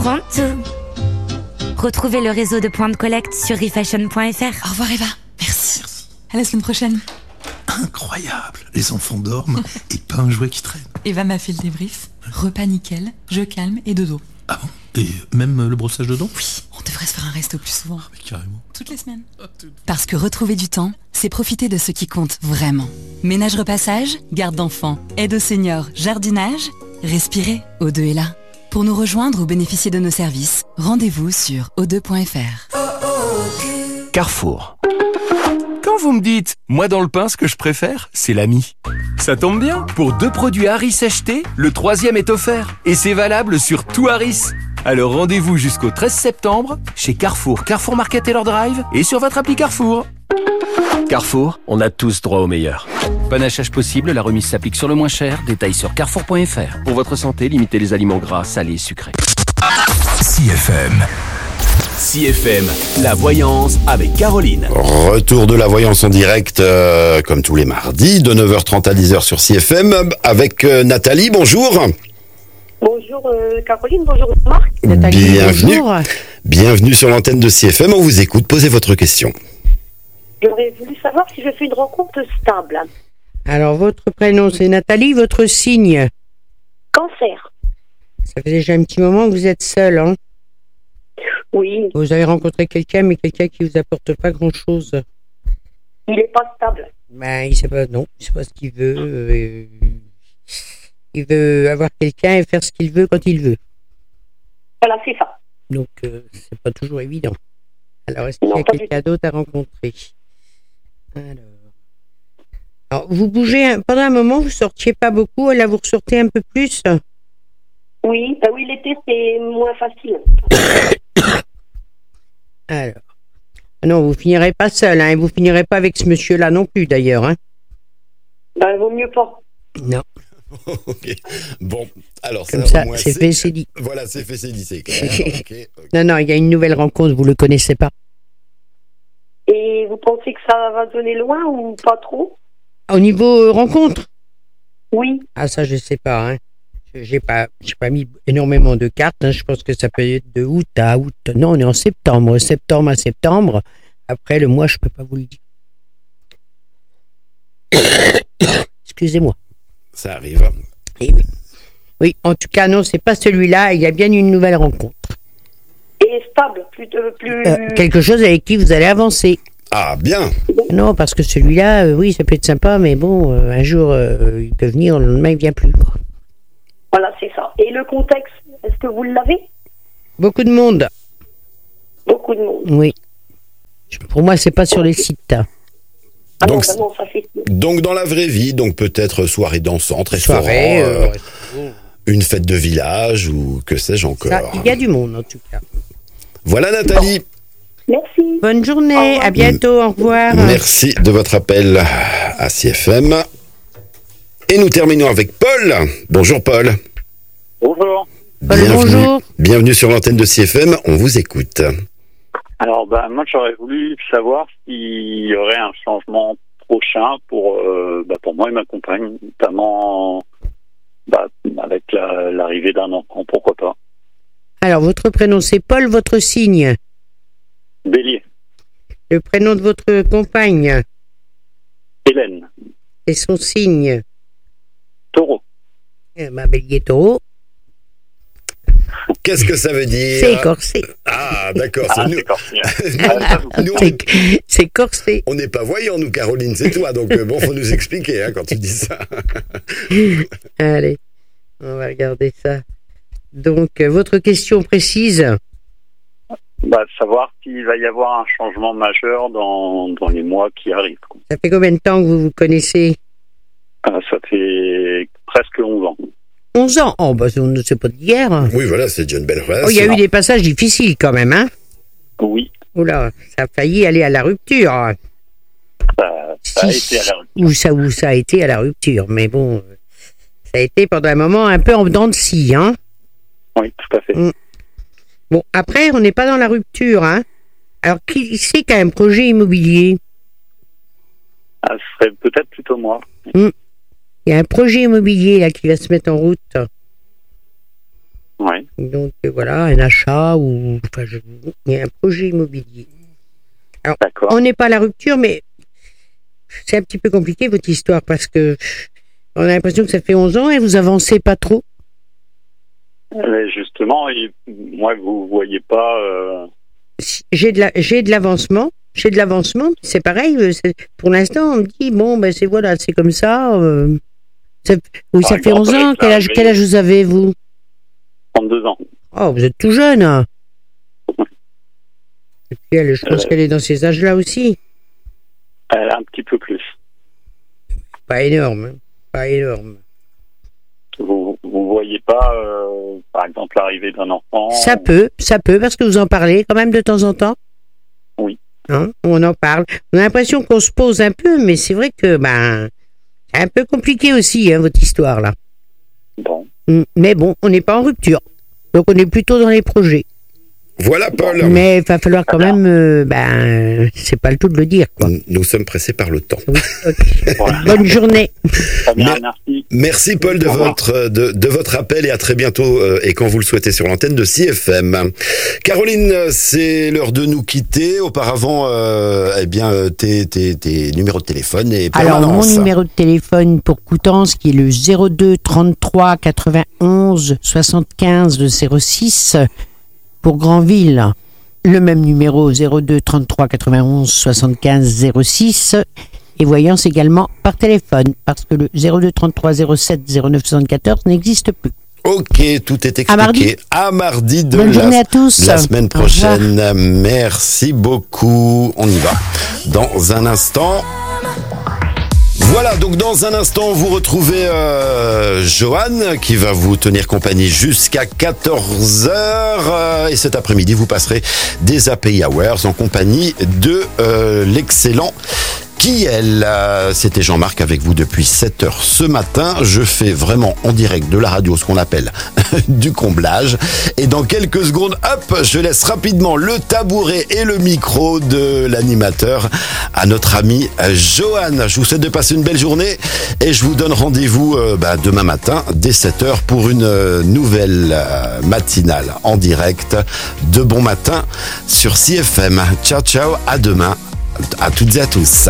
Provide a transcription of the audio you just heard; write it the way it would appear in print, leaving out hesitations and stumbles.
Prends tout. Retrouvez le réseau de points de collecte sur refashion.fr. Au revoir Eva, merci. À la semaine prochaine. Incroyable, les enfants dorment et pas un jouet qui traîne. Eva m'a fait le débrief. Repas nickel, jeu calme et dodo. Ah bon? Et même le brossage de dents? Oui, on devrait se faire un resto plus souvent. Mais carrément. Toutes les semaines. Parce que retrouver du temps, c'est profiter de ce qui compte vraiment. Ménage repassage, garde d'enfants, aide aux seniors, jardinage. Respirez, O2 est là. Pour nous rejoindre ou bénéficier de nos services, rendez-vous sur o2.fr. Carrefour. Quand vous me dites, moi dans le pain, ce que je préfère, c'est l'ami. Ça tombe bien, pour 2 produits Harris achetés, le 3e est offert. Et c'est valable sur tout Harris. Alors rendez-vous jusqu'au 13 septembre chez Carrefour, Carrefour Market Taylor Drive et sur votre appli Carrefour. Carrefour, on a tous droit au meilleur. Panachage possible, la remise s'applique sur le moins cher. Détails sur carrefour.fr. Pour votre santé, limitez les aliments gras, salés et sucrés. CFM. CFM, la voyance avec Caroline. Retour de la voyance en direct, comme tous les mardis, de 9h30 à 10h sur CFM, avec Nathalie, bonjour. Bonjour Caroline, bonjour Marc. Bienvenue. Bonjour. Bienvenue sur l'antenne de CFM, on vous écoute, posez votre question. J'aurais voulu savoir si je fais une rencontre stable. Alors, votre prénom, c'est Nathalie, votre signe. Cancer. Ça fait déjà un petit moment que vous êtes seul, hein. Oui, Vous avez rencontré quelqu'un, mais quelqu'un qui vous apporte pas grand-chose. il n'est pas stable. Ben, il sait pas, non, il sait pas ce qu'il veut. Il veut avoir quelqu'un et faire ce qu'il veut quand il veut. Voilà, c'est ça. Donc, c'est pas toujours évident. Alors, est-ce qu'il y Non, a pas du quelqu'un d'autre à rencontrer? Alors, vous bougez, pendant un moment, vous sortiez pas beaucoup, là, vous ressortez un peu plus. Oui, bah oui, l'été c'est moins facile. Alors, non, vous finirez pas seul, hein, et vous finirez pas avec ce monsieur-là non plus, d'ailleurs, hein. Bah vaut mieux pas. Non, Ok. Bon, alors comme au ça, moins, c'est fait, c'est dit. Voilà, c'est fait, c'est dit, c'est clair. Ok. Non, il y a une nouvelle rencontre, vous le connaissez pas. Et vous pensez que ça va donner loin ou pas trop? Au niveau rencontre? Oui, Ah, ça, je sais pas, hein. J'ai pas mis énormément de cartes, hein. Je pense que ça peut être de août à août. Non, on est en septembre, septembre à septembre. Après, le mois, je peux pas vous le dire. Excusez-moi. Ça arrive. Eh oui. Oui, en tout cas, non, c'est pas celui-là. Il y a bien une nouvelle rencontre. et stable, plus. Quelque chose avec qui vous allez avancer. Ah, bien. Non, parce que celui-là, oui, ça peut être sympa, mais bon, un jour, il peut venir, le lendemain, il vient plus, quoi. Voilà, c'est ça. Et le contexte, est-ce que vous l'avez? Beaucoup de monde. Beaucoup de monde. Oui. Pour moi, c'est pas sur les sites. Ah Donc, non, vraiment, ça fait... Donc dans la vraie vie, donc peut-être soirée dansante, restaurant, Soirée, une fête de village ou que sais-je encore. ça, il y a du monde, en tout cas. Voilà Nathalie. Merci. Bonne Au journée, revoir. à bientôt, au revoir. Merci de votre appel à CFM. Et nous terminons avec Paul. Bonjour Paul. Bonjour. Paul, bonjour. Bienvenue sur l'antenne de CFM, on vous écoute. Alors, moi, j'aurais voulu savoir s'il y aurait un changement prochain pour moi et ma compagne, notamment avec l'arrivée d'un enfant, pourquoi pas. Alors, votre prénom, c'est Paul, votre signe. Bélier. Le prénom de votre compagne Hélène. et son signe. Taureau. Bélier taureau, Qu'est-ce que ça veut dire? c'est corsé. Ah d'accord, c'est nous. C'est corsé. Nous, C'est corsé. on n'est pas voyants, nous Caroline, c'est toi. Donc bon, faut nous expliquer quand tu dis ça. Allez, on va regarder ça. Donc, votre question précise? Savoir s'il va y avoir un changement majeur dans les mois qui arrivent, quoi. Ça fait combien de temps que vous vous connaissez? Ça fait presque 11 ans. 11 ans. Oh, c'est pas d'hier. Oui, voilà, c'est déjà une belle relation. Oh, il y a eu des passages difficiles quand même, hein? Oui. Oula, ça a failli aller à la rupture. Ça a été à la rupture. Où ça a été à la rupture. Mais bon, ça a été pendant un moment un peu en dents de scie, hein? Oui, tout à fait. Bon, après, on n'est pas dans la rupture, hein? Alors, qui c'est qui a un projet immobilier? Ce serait peut-être plutôt moi. Il y a un projet immobilier là qui va se mettre en route. Oui. Donc voilà, un achat ou il y a un projet immobilier. Alors, D'accord. on n'est pas à la rupture, mais c'est un petit peu compliqué votre histoire parce que on a l'impression que ça fait 11 ans et vous avancez pas trop. Mais justement, moi, vous voyez pas. J'ai de l'avancement, c'est pareil. Pour l'instant, on me dit bon, ben c'est voilà, c'est comme ça. Ça fait 11 ans. Quel âge vous avez vous? 32 ans. Oh, vous êtes tout jeune. Hein. Et puis elle, je pense qu'elle est dans ces âges-là aussi. Elle a un petit peu plus. Pas énorme, hein. Pas énorme. Vous voyez pas, par exemple, l'arrivée d'un enfant? Ça peut, parce que vous en parlez quand même de temps en temps. Oui. Hein, on en parle. On a l'impression qu'on se pose un peu, mais c'est vrai que c'est un peu compliqué aussi, hein, votre histoire là. Bon. Mais bon, on n'est pas en rupture. Donc on est plutôt dans les projets. Voilà, Paul. Mais il va falloir quand même, c'est pas le tout de le dire, quoi. Nous sommes pressés par le temps. Oui, okay. Bonne journée. Très bien, merci. Merci Paul de votre appel et à très bientôt et quand vous le souhaitez sur l'antenne de CFM. Caroline, c'est l'heure de nous quitter. Auparavant, tes numéros de téléphone et permanence. Alors mon numéro de téléphone pour Coutances qui est le 02 33 91 75 06. Pour Granville, le même numéro 02 33 91 75 06 et Voyance également par téléphone parce que le 02 33 07 09 74 n'existe plus. Ok, tout est expliqué. À mardi de Bonne journée à tous. La semaine prochaine. Merci beaucoup. On y va. Dans un instant. Voilà, donc dans un instant, vous retrouvez Johan qui va vous tenir compagnie jusqu'à 14h. Et cet après-midi, vous passerez des Happy Hours en compagnie de l'excellent Kiel. C'était Jean-Marc avec vous depuis 7h ce matin. Je fais vraiment en direct de la radio ce qu'on appelle du comblage. Et dans quelques secondes, hop, je laisse rapidement le tabouret et le micro de l'animateur à notre ami Johan. Je vous souhaite de passer une belle journée et je vous donne rendez-vous demain matin dès 7h pour une nouvelle matinale en direct de Bon Matin sur CFM. Ciao, ciao, à demain. À toutes et à tous.